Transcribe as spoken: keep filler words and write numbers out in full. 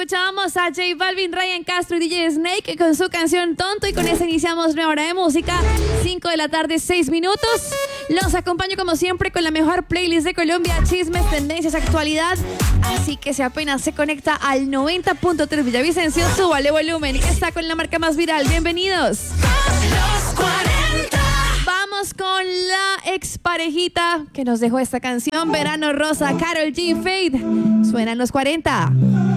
escuchábamos a J Balvin, Ryan Castro y D J Snake con su canción Tonto, y con esa iniciamos nueva hora de música. cinco de la tarde, seis minutos. Los acompaño como siempre con la mejor playlist de Colombia, chismes, tendencias, actualidad. Así que si apenas se conecta al noventa punto tres Villavicencio, súbale volumen, que está con la marca más viral. Bienvenidos. Los cuarenta. Vamos con la exparejita que nos dejó esta canción, Verano Rosa, Karol G, Fade. Suenan los cuarenta.